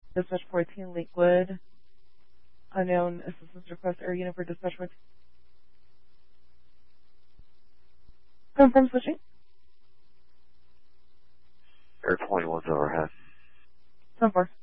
Dispatch 14 Lakewood. Unknown assistance request. Air unit for dispatch 14. Confirm switching. Air 21's overhead. 10-4.